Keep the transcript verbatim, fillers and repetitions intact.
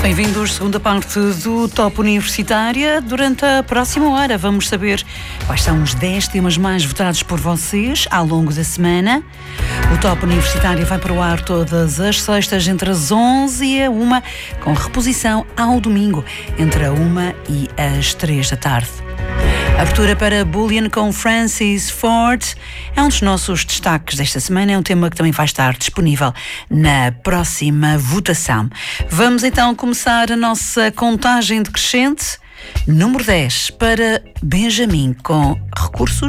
Bem-vindos, segunda parte do Top Universitária. Durante a próxima hora vamos saber quais são os dez temas mais votados por vocês ao longo da semana. O Top Universitária vai para o ar todas as sextas entre as onze e a uma, com reposição ao domingo entre a uma e as três da tarde. Abertura para Boolean com Francis Ford é um dos nossos destaques desta semana. É um tema que também vai estar disponível na próxima votação. Vamos então começar a nossa contagem decrescente. Número dez para Benjamin com Recursos